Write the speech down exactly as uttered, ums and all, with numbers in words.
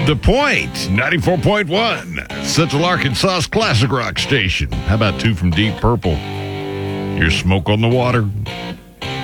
The Point, ninety-four point one, Central Arkansas's classic rock station. How about two from Deep Purple? Your Smoke on the Water.